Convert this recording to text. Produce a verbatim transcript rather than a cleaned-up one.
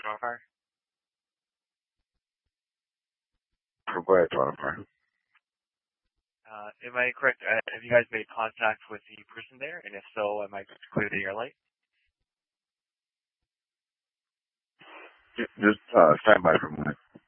Toronto Fire? Go ahead, Toronto Fire. Uh, am I correct? Uh, have you guys made contact with the person there? And if so, am I clear to your light? Just uh, stand by for a moment.